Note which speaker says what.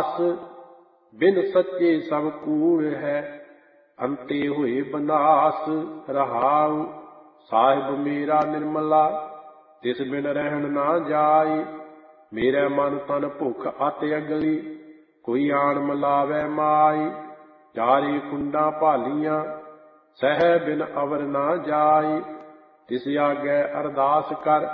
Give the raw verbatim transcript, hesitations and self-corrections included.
Speaker 1: ਆਸ। ਬਿਨ ਸੱਚੇ ਸਭ ਕੂੜ ਹੈ, ਅੰਤੇ ਹੋਏ ਬਨਾਸ। ਰਹਾਉ ਸਾਹਿਬ ਮੇਰਾ ਨਿਰਮਲਾ, ਤਿਸ ਬਿਨ ਰਹਿਣ ਨਾ ਜਾਇ। ਮੇਰੇ ਮਨ ਤਨ ਭੁਖ ਅਤ ਅਗਲੀ, ਕੋਈ ਆਣ ਮਿਲਾਵੈ ਮਾਈ। ਚਾਰੇ ਕੁੰਡਾਂ ਭਾਲੀਆਂ, ਸਹਿ ਬਿਨ ਅਵਰ ਨਾ ਜਾਇ। ਤਿਸ ਆਗੇ ਅਰਦਾਸ ਕਰ,